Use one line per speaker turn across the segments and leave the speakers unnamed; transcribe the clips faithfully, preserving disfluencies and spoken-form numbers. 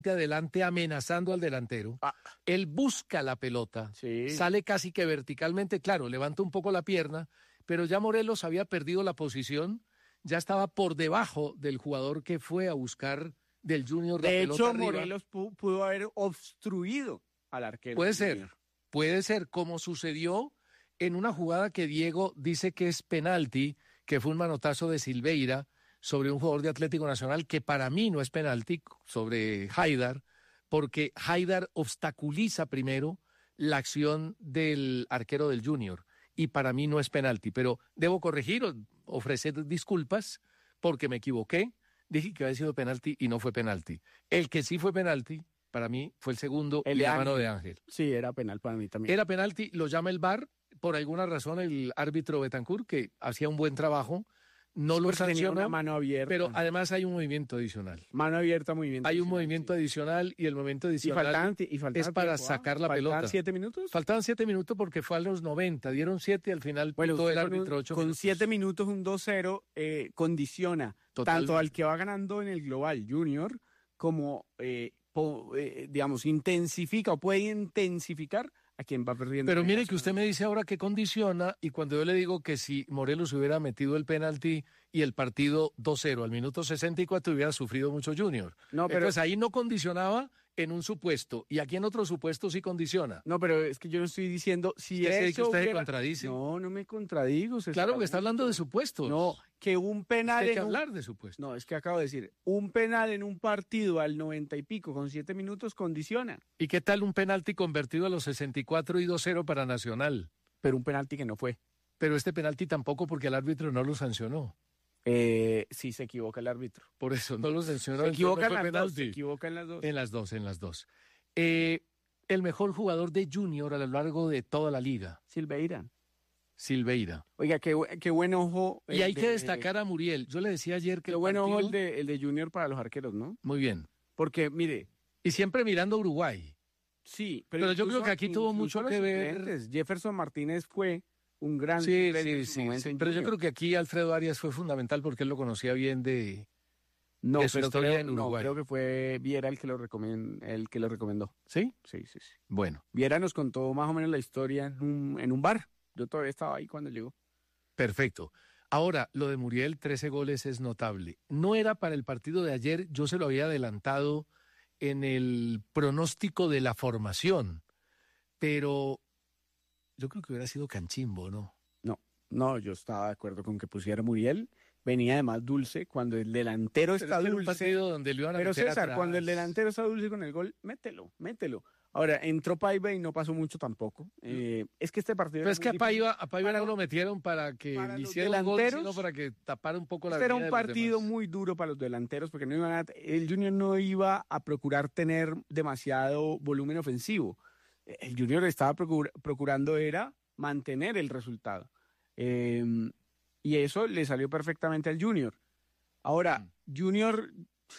adelante amenazando al delantero. Ah. Él busca la pelota, sí. Sale casi que verticalmente, claro, levanta un poco la pierna, pero ya Morelos había perdido la posición, ya estaba por debajo del jugador que fue a buscar del Junior la
de
pelota
hecho,
arriba.
Morelos pudo, pudo haber obstruido al arquero.
Puede ser, puede ser, como sucedió en una jugada que Diego dice que es penalti, que fue un manotazo de Silveira sobre un jugador de Atlético Nacional, que para mí no es penalti, sobre Haidar, porque Haidar obstaculiza primero la acción del arquero del Junior, y para mí no es penalti, pero debo corregir, ofrecer disculpas, porque me equivoqué, dije que había sido penalti y no fue penalti. El que sí fue penalti, para mí, fue el segundo,
el
y
de
la
Ángel.
mano de Ángel.
Sí, era penal para mí también.
Era penalti, lo llama el V A R, por alguna razón el árbitro Betancourt, que hacía un buen trabajo, no sí, lo sancionó,
una mano abierta.
Pero además hay un movimiento adicional.
Mano abierta, movimiento
Hay
adicional,
un movimiento
sí.
adicional y el movimiento adicional
y faltaban, y faltaban
es para
tiempo,
sacar la
¿faltaban
pelota.
¿Faltaban siete minutos?
Faltaban siete minutos porque fue a los noventa, dieron siete y al final
bueno,
todo el
con
árbitro
un,
ocho
Con
minutos.
siete minutos, un dos cero eh, condiciona Total. tanto al que va ganando en el Global Junior como, eh, po, eh, digamos, intensifica o puede intensificar a quien va perdiendo.
Pero mire que usted me dice ahora que condiciona, y cuando yo le digo que si Morelos hubiera metido el penalti y el partido dos cero al minuto sesenta y cuatro hubiera sufrido mucho Junior. No, pero entonces ahí no condicionaba en un supuesto, y aquí en otro supuesto sí condiciona.
No, pero es que yo no estoy diciendo si
es
eso
que usted
hubiera...
se contradice.
No, no me contradigo.
Claro, que está hablando de supuestos.
No, que un penal...
Hay que
en un...
hablar de supuestos.
No, es que acabo de decir, un penal en un partido al noventa y pico con siete minutos condiciona.
¿Y qué tal un penalti convertido a los sesenta y cuatro y dos cero para Nacional?
Pero un penalti que no fue.
Pero este penalti tampoco, porque el árbitro no lo sancionó.
Eh, sí, se equivoca el árbitro.
Por eso, no lo sancionó.
Se equivoca,
no
en las dos, se equivoca en las dos.
En las dos, en las dos. Eh, el mejor jugador de Junior a lo largo de toda la liga.
Silveira.
Silveira.
Oiga, qué, qué buen ojo.
Y hay de, que destacar a Muriel. Yo le decía ayer que...
Qué buen ojo el de, el de Junior para los arqueros, ¿no?
Muy bien.
Porque, mire...
Y siempre mirando a Uruguay.
Sí, pero,
pero yo creo que aquí tuvo mucho que ver...
Jefferson Martínez fue un gran...
Sí, sí, sí, sí. Pero yo creo que aquí Alfredo Arias fue fundamental porque él lo conocía bien de...
No,
de su
pero
historia
creo,
en Uruguay.
No, creo que fue Viera el que lo recomendó, el que lo recomendó.
¿Sí?
Sí, sí, sí.
Bueno.
Viera nos contó más o menos la historia en un, en un bar. Yo todavía estaba ahí cuando llegó.
Perfecto. Ahora, lo de Muriel, trece goles es notable. No era para el partido de ayer, yo se lo había adelantado en el pronóstico de la formación, pero yo creo que hubiera sido Canchimbo, ¿no?
No, no, yo estaba de acuerdo con que pusiera Muriel. Venía además dulce, cuando el delantero
pero
está
es que
dulce.
Un partido donde le iban a
pero
meter
César,
atrás.
Cuando el delantero está dulce con el gol, mételo, mételo. Ahora, entró Paiva y no pasó mucho tampoco. Eh, es que este partido...
Pero es que a Paiva, a Paiva no lo metieron para que
para
le hiciera un gol, sino para que tapara un poco la
vida. Este era un
de
partido
los demás.
muy duro para los delanteros, porque no iban a, el Junior no iba a procurar tener demasiado volumen ofensivo. El Junior estaba procur, procurando era mantener el resultado. Eh, y eso le salió perfectamente al Junior. Ahora, mm. Junior,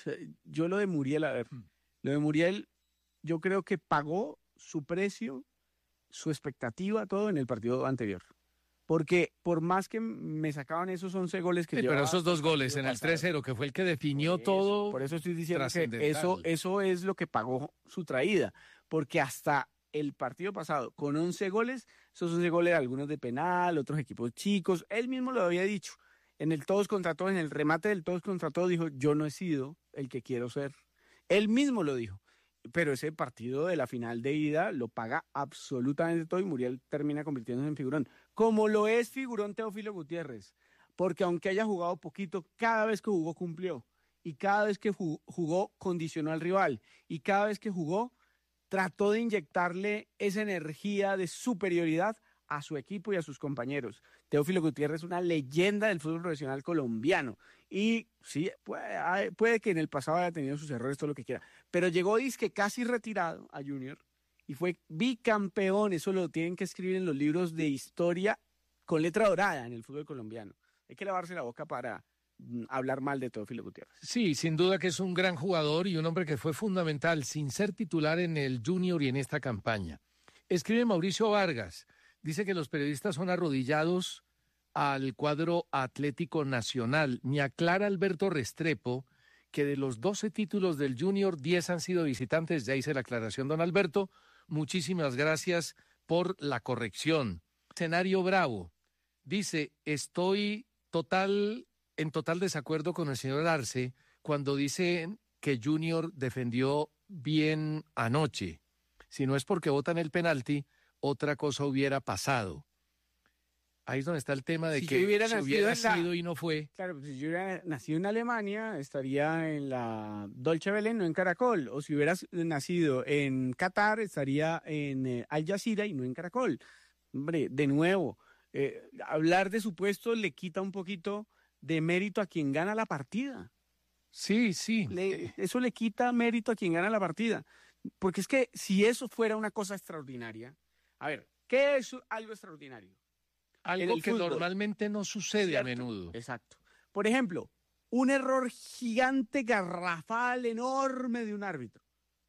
yo lo de Muriel, a ver, mm. lo de Muriel, yo creo que pagó su precio, su expectativa, todo en el partido anterior. Porque por más que me sacaban esos once goles que
sí,
llevaba...
pero esos dos goles en el tres cero, que fue el que definió
por eso,
todo...
Por eso estoy diciendo que eso, eso es lo que pagó su traída. Porque hasta el partido pasado, con once goles, esos once goles, algunos de penal, otros equipos chicos, él mismo lo había dicho. En el todos contra todos, en el remate del todos contra todos, dijo, yo no he sido el que quiero ser. Él mismo lo dijo. Pero ese partido de la final de ida lo paga absolutamente todo y Muriel termina convirtiéndose en figurón. Como lo es figurón Teófilo Gutiérrez. Porque aunque haya jugado poquito, cada vez que jugó cumplió. Y cada vez que jugó condicionó al rival. Y cada vez que jugó trató de inyectarle esa energía de superioridad a su equipo y a sus compañeros. Teófilo Gutiérrez es una leyenda del fútbol profesional colombiano. Y sí, puede, puede que en el pasado haya tenido sus errores, todo lo que quiera. Pero llegó disque casi retirado a Junior y fue bicampeón. Eso lo tienen que escribir en los libros de historia con letra dorada en el fútbol colombiano. Hay que lavarse la boca para mm, hablar mal de Teófilo Gutiérrez.
Sí, sin duda que es un gran jugador y un hombre que fue fundamental sin ser titular en el Junior y en esta campaña. Escribe Mauricio Vargas. Dice que los periodistas son arrodillados al cuadro Atlético Nacional. Me aclara Alberto Restrepo que de los doce títulos del Junior, diez han sido visitantes. Ya hice la aclaración, don Alberto. Muchísimas gracias por la corrección. Escenario Bravo dice, estoy total, en total desacuerdo con el señor Arce cuando dice que Junior defendió bien anoche. Si no es porque votan el penalti, otra cosa hubiera pasado. Ahí es donde está el tema de
si
que
hubiera
si
nacido
hubiera
en la-
sido y no fue.
Claro, pues si yo hubiera nacido en Alemania, estaría en la Deutsche Welle, no en Caracol. O si hubieras nacido en Qatar, estaría en eh, Al Jazeera y no en Caracol. Hombre, de nuevo, eh, hablar de supuestos le quita un poquito de mérito a quien gana la partida.
Sí, sí.
Le- eso le quita mérito a quien gana la partida. Porque es que si eso fuera una cosa extraordinaria, a ver, ¿qué es algo extraordinario?
Algo
el
que
fútbol.
normalmente no sucede a
¿Cierto?
menudo.
Exacto. Por ejemplo, un error gigante, garrafal, enorme de un árbitro.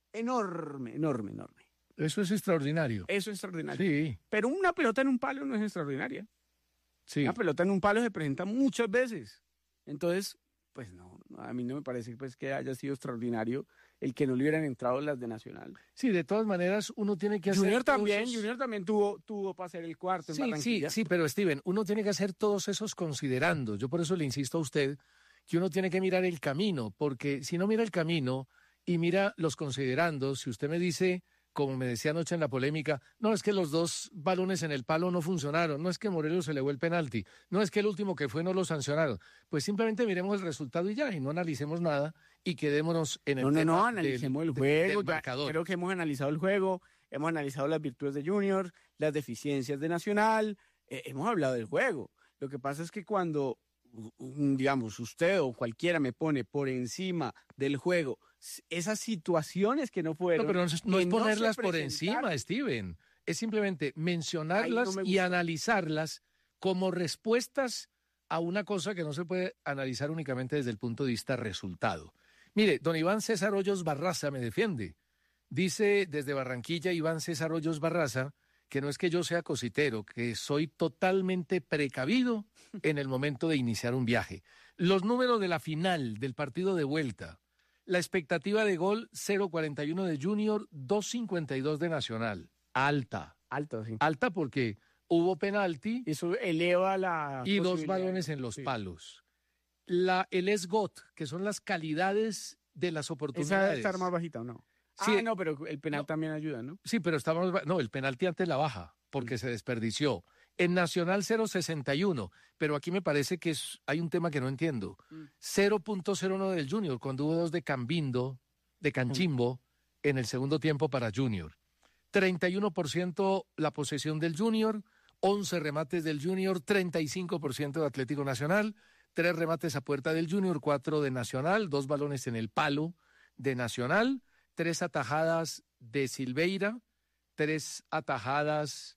Enorme, enorme, enorme.
Eso es extraordinario.
Eso es extraordinario.
Sí,
Pero una pelota en un palo no es extraordinaria.
sí.
Una pelota en un palo se presenta muchas veces. Entonces, pues no, a mí no me parece pues, que haya sido extraordinario el que no le hubieran entrado las de Nacional.
Sí, de todas maneras, uno tiene que hacer.
Junior
todos
también,
esos-
Junior también tuvo, tuvo para hacer el cuarto en
Sí, sí,
Barranquilla.
sí, pero Steven, uno tiene que hacer todos esos considerando. Yo por eso le insisto a usted que uno tiene que mirar el camino, porque si no mira el camino y mira los considerandos, si usted me dice, como me decía anoche en la polémica, no es que los dos balones en el palo no funcionaron, no es que Morelos se le el penalti, no es que el último que fue no lo sancionaron, pues simplemente miremos el resultado y ya, y no analicemos nada y quedémonos en el
No, no,
tema
no,
del-
analicemos el
de-
juego.
del
ya
marcador.
creo que hemos analizado el juego, hemos analizado las virtudes de Junior, las deficiencias de Nacional, eh, hemos hablado del juego. Lo que pasa es que cuando, mm, digamos, usted o cualquiera me pone por encima del juego s- esas situaciones que no fueron.
No, pero no, es- no
que
es
no se
ponerlas por
presentaron.
encima, Steven. Es simplemente mencionarlas
Ay, no me
y
gusta.
analizarlas como respuestas a una cosa que no se puede analizar únicamente desde el punto de vista resultado. Mire, don Iván César Hoyos Barraza me defiende. Dice desde Barranquilla Iván César Hoyos Barraza que no es que yo sea cositero, que soy totalmente precavido en el momento de iniciar un viaje. Los números de la final del partido de vuelta. La expectativa de gol cero cuarenta y uno de Junior, dos cincuenta y dos de Nacional. Alta.
Alto, sí.
Alta porque hubo penalti
Eso eleva la.
y dos
posibilidad.
balones en los
Sí.
palos. La, el SGOT, que son las calidades de las
¿Esa
oportunidades.
está más bajita o no?
Sí.
Ah, no, pero el penal
No.
también ayuda, ¿no?
Sí, pero estamos. No, el penalti antes la baja, porque
Mm.
se desperdició. En Nacional cero sesenta y uno, pero aquí me parece que es, hay un tema que no entiendo.
Mm.
cero punto cero uno del Junior, cuando hubo dos de Cambindo, de Canchimbo, en el segundo tiempo para Junior. treinta y uno por ciento la posesión del Junior, once remates del Junior, treinta y cinco por ciento de Atlético Nacional, tres remates a puerta del Junior, cuatro de Nacional, dos balones en el palo de Nacional, tres atajadas de Silveira, tres atajadas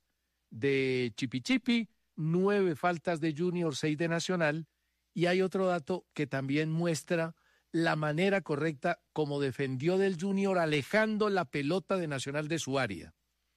de Chipichipi, nueve faltas de Junior, seis de Nacional, y hay otro dato que también muestra la manera correcta como defendió del Junior alejando la pelota de Nacional de su área.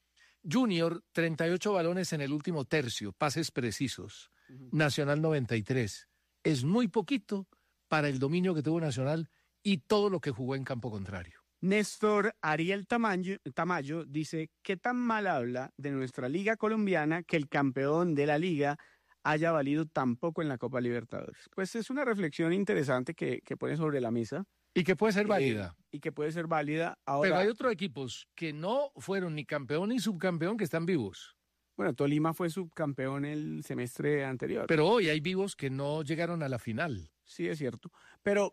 Junior, treinta y ocho balones en el último tercio, pases precisos.
Ujú.
Nacional noventa y tres. Es muy poquito para el dominio que tuvo Nacional y todo lo que jugó en campo contrario.
Néstor Ariel Tamayo, Tamayo dice, ¿qué tan mal habla de nuestra liga colombiana que el campeón de la liga haya valido tan poco en la Copa Libertadores? Pues es una reflexión interesante que, que pone sobre la mesa.
Y que puede ser
eh,
válida.
y que puede ser válida ahora.
Pero hay otros equipos que no fueron ni campeón ni subcampeón que están vivos.
Bueno, Tolima fue subcampeón el semestre anterior.
Pero hoy hay vivos que no llegaron a la final.
Sí, es cierto. Pero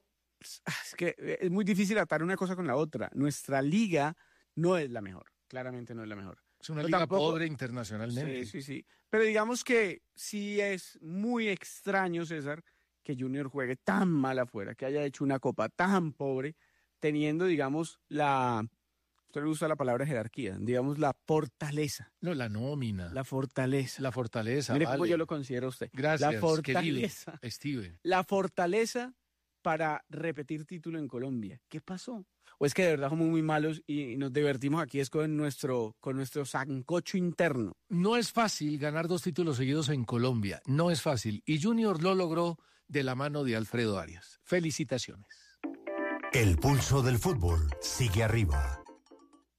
es que es muy difícil atar una cosa con la otra. Nuestra liga no es la mejor. Claramente no es la mejor.
Es una
Pero
liga
tampoco-
pobre internacionalmente.
Sí, sí, sí. Pero digamos que sí es muy extraño, César, que Junior juegue tan mal afuera, que haya hecho una copa tan pobre, teniendo, digamos, la, usted le usa la palabra jerarquía, digamos, la fortaleza.
No, la nómina, la,
La fortaleza.
fortaleza.
Mire
vale.
cómo yo lo considero a usted.
Gracias,
La fortaleza.
querido Steven.
La fortaleza para repetir título en Colombia. ¿Qué pasó? ¿O es que de verdad somos muy malos y nos divertimos aquí es con nuestro, con nuestro sancocho interno?
No es fácil ganar dos títulos seguidos en Colombia. No es fácil. Y Junior lo logró de la mano de Alfredo Arias. Felicitaciones.
El pulso del fútbol sigue arriba.